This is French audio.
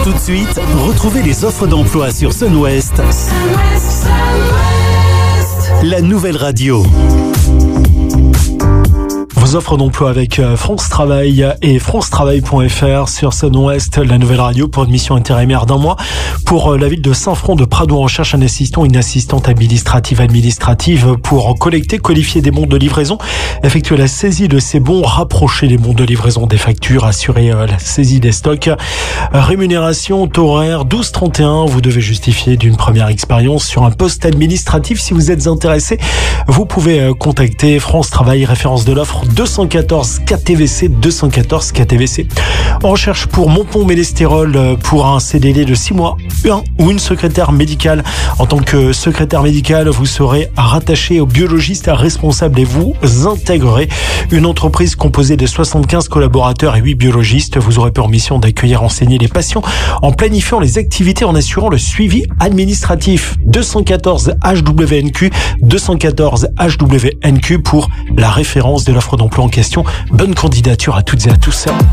Tout de suite, retrouvez les offres d'emploi sur Sun-Ouest. La nouvelle radio. Vos offres d'emploi avec France Travail et francetravail.fr sur Sun-Ouest, la nouvelle radio, pour une mission intérimaire d'1 mois. Pour la ville de Saint-Front-de-Prado, on recherche un assistant, une assistante administrative pour collecter, qualifier des bons de livraison, effectuer la saisie de ces bons, rapprocher les bons de livraison des factures, assurer la saisie des stocks. Rémunération, taux horaire 12,31. Vous devez justifier d'une première expérience sur un poste administratif. Si vous êtes intéressé, vous pouvez contacter France Travail, référence de l'offre 214 KTVC, 214 KTVC. On recherche pour Montpont-Ménestérol pour un CDD de 6 mois, une secrétaire médicale. En tant que secrétaire médicale, vous serez rattaché au biologiste responsable et vous intégrerez une entreprise composée de 75 collaborateurs et 8 biologistes. Vous aurez pour mission d'accueillir, enseigner les patients en planifiant les activités, en assurant le suivi administratif. 214 HWNQ, 214 HWNQ pour la référence de l'offre d'emploi en question. Bonne candidature à toutes et à tous.